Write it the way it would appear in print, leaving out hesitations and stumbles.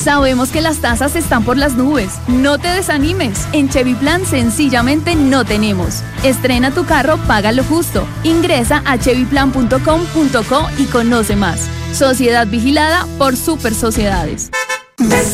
Sabemos que las tasas están por las nubes. No te desanimes. En Cheviplan sencillamente no tenemos. Estrena tu carro, paga lo justo. Ingresa a cheviplan.com.co y conoce más. Sociedad vigilada por Super Sociedades.